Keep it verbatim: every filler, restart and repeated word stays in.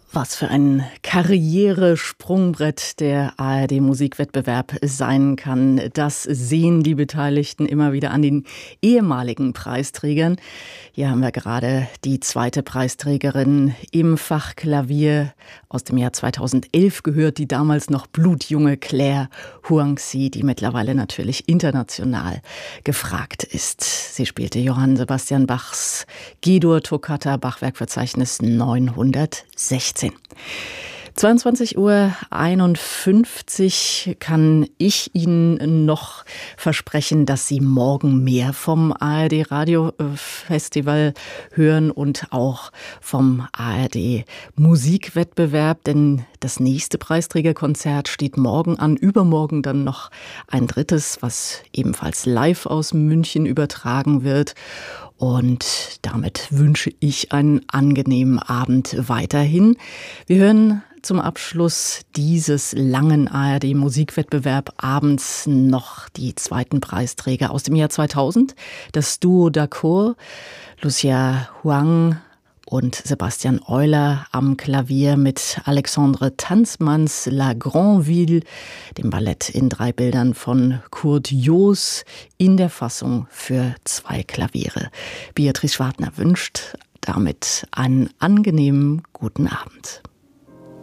Was für ein Karrieresprungbrett der A R D-Musikwettbewerb sein kann, das sehen die Beteiligten immer wieder an den ehemaligen Preisträgern. Hier haben wir gerade die zweite Preisträgerin im Fach Klavier aus dem Jahr zweitausendelf gehört, die damals noch blutjunge Claire Huangzi, die mittlerweile natürlich international gefragt ist. Sie spielte Johann Sebastian Bachs G-Dur-Toccata, Bachwerkverzeichnis neunhundertsechzehn. zweiundzwanzig Uhr einundfünfzig kann ich Ihnen noch versprechen, dass Sie morgen mehr vom A R D-Radio-Festival hören und auch vom A R D-Musikwettbewerb, denn das nächste Preisträgerkonzert steht morgen an, übermorgen dann noch ein drittes, was ebenfalls live aus München übertragen wird. Und damit wünsche ich einen angenehmen Abend weiterhin. Wir hören zum Abschluss dieses langen A R D-Musikwettbewerb abends noch die zweiten Preisträger aus dem Jahr zweitausend. Das Duo d'Accord, Lucia Huang und Sebastian Euler am Klavier mit Alexandre Tanzmanns La Grandville, dem Ballett in drei Bildern von Kurt Joos in der Fassung für zwei Klaviere. Beatrice Schwartner wünscht damit einen angenehmen guten Abend.